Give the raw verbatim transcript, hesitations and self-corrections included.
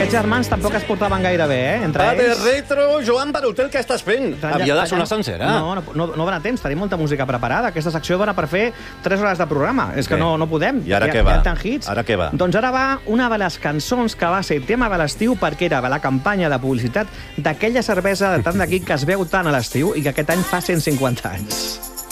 Aquests germans tampoc es portaven gaire bé, eh? Entre Va de ells... retro, Joan Barutel, què estàs fent? Havia de sonar sencera. No, no, no, no dona temps, tenim molta música preparada. Aquesta secció dona per fer tres hores de programa. És que no, no podem. I ara hi ha, què va? Hi ha tant hits. Ara què va? Doncs ara va una de les cançons que va ser tema de l'estiu perquè era la campanya de publicitat d'aquella cervesa de tant d'aquí que es veu tant a l'estiu i que aquest any fa cent cinquanta anys.